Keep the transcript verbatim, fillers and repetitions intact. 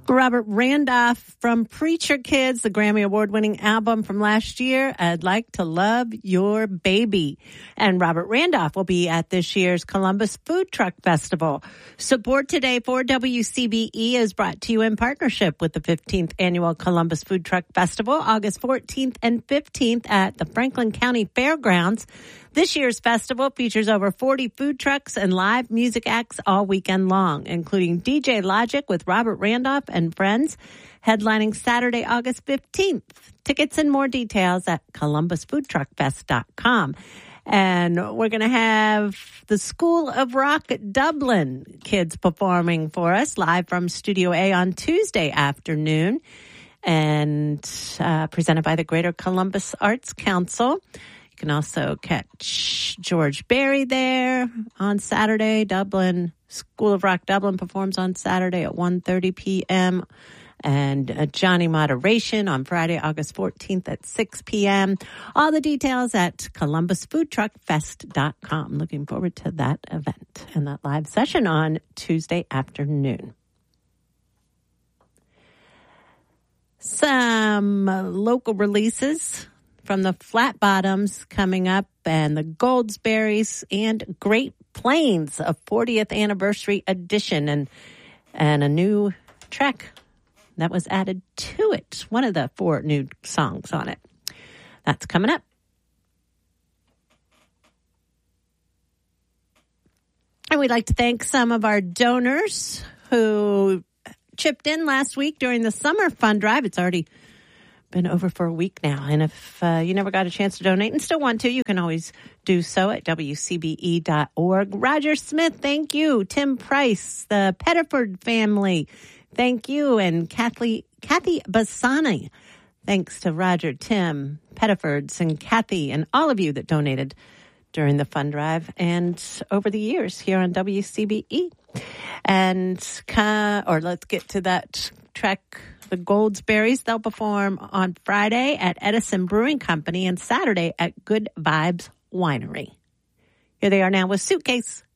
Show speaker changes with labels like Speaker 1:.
Speaker 1: Robert Randolph from Preacher Kids, the Grammy Award-winning album from last year, I'd Like to Love Your Baby. And Robert Randolph will be at this year's Columbus Food Truck Festival. Support today for W C B E is brought to you in partnership with the fifteenth Annual Columbus Food Truck Festival, August fourteenth and fifteenth at the Franklin County Fairgrounds. This year's festival features over forty food trucks and live music acts all weekend long, including D J Logic with Robert Randolph and Friends, headlining Saturday, August fifteenth. Tickets and more details at columbus food truck fest dot com. And we're going to have the School of Rock Dublin kids performing for us live from Studio A on Tuesday afternoon, and uh, presented by the Greater Columbus Arts Council. You can also catch George Berry there on Saturday. Dublin, School of Rock Dublin performs on Saturday at one thirty p.m. And uh, Johnny Moderation on Friday, August fourteenth at six p.m. All the details at columbus food truck fest dot com. Looking forward to that event and that live session on Tuesday afternoon. Some uh, local releases from the Flat Bottoms coming up, and the Goldsberries and Great Plains, a fortieth anniversary edition, and and a new track that was added to it. One of the four new songs on it. That's coming up. And we'd like to thank some of our donors who chipped in last week during the summer fund drive. It's already been over for a week now. And if uh, you never got a chance to donate and still want to, you can always do so at w c b e dot org. Roger Smith, thank you. Tim Price, the Pettiford family, thank you. And Kathy, Kathy Bassani, thanks to Roger, Tim, Pettifords, and Kathy, and all of you that donated during the fund drive and over the years here on W C B E. And, uh, or let's get to that track. The Goldsberries, they'll perform on Friday at Edison Brewing Company and Saturday at Good Vibes Winery. Here they are now with Suitcase.